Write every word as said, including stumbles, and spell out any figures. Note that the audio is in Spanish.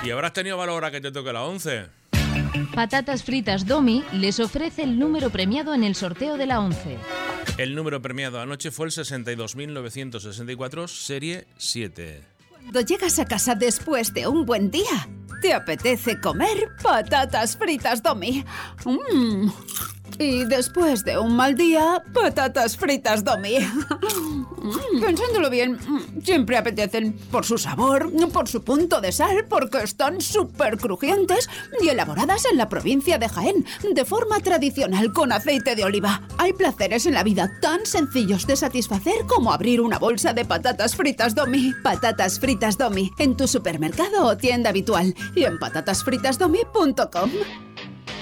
Y habrás tenido valor a que te toque la once. Patatas Fritas Domi les ofrece el número premiado en el sorteo de la once. El número premiado anoche fue el sesenta y dos mil novecientos sesenta y cuatro, serie siete. Cuando llegas a casa después de un buen día, te apetece comer patatas fritas Domi. Mmm. Y después de un mal día, patatas fritas Domi. Mm, pensándolo bien, siempre apetecen por su sabor, por su punto de sal, porque están súper crujientes y elaboradas en la provincia de Jaén, de forma tradicional con aceite de oliva. Hay placeres en la vida tan sencillos de satisfacer como abrir una bolsa de patatas fritas Domi. Patatas fritas Domi, en tu supermercado o tienda habitual y en patatas fritas domi punto com.